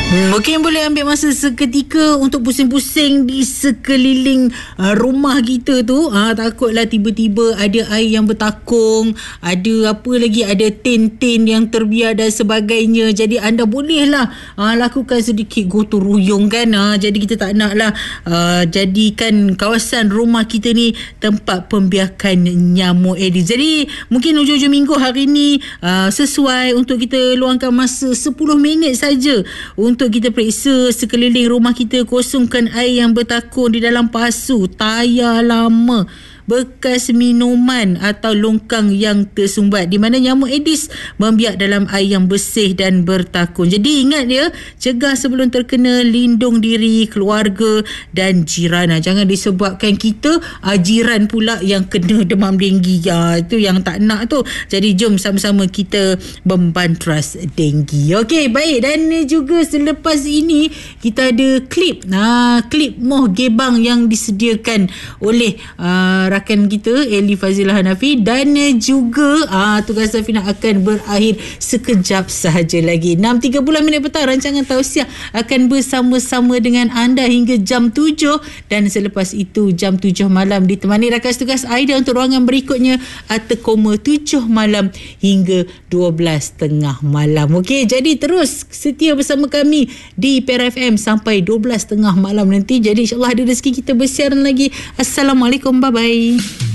Mungkin boleh ambil masa seketika untuk pusing-pusing di sekeliling rumah kita tu. Takutlah tiba-tiba ada air yang bertakung, ada apa lagi, ada tin-tin yang terbiar dan sebagainya. Jadi anda bolehlah lakukan sedikit gotong royong kan. Jadi kita tak naklah jadikan kawasan rumah kita ni tempat pembiakan nyamuk Aedes. Jadi mungkin hujung-hujung minggu hari ni sesuai untuk kita luangkan masa 10 minit saja untuk kita periksa sekeliling rumah kita, kosongkan air yang bertakung di dalam pasu, tayar lama, bekas minuman atau longkang yang tersumbat di mana nyamuk Aedes membiak dalam air yang bersih dan bertakung. Jadi ingat dia, cegah sebelum terkena, lindung diri, keluarga dan jiran. Jangan disebabkan kita jiran pula yang kena demam denggi. Itu yang tak nak tu. Jadi jom sama-sama kita membantras denggi. Okey, baik. Dan juga selepas ini kita ada klip Moh Gebang yang disediakan oleh rakan kita Eli Fazilah Hanafi, dan juga Tugas Safina akan berakhir sekejap sahaja lagi. 6.30 petang rancangan Tausiah akan bersama-sama dengan anda hingga jam 7, dan selepas itu jam 7 malam ditemani rakan tugas Aida untuk ruangan berikutnya Atekoma 7 malam hingga 12.30 malam. Okey, jadi terus setia bersama kami di Perak FM sampai 12.30 malam nanti. Jadi insyaAllah ada rezeki kita bersiaran lagi. Assalamualaikum, bye-bye.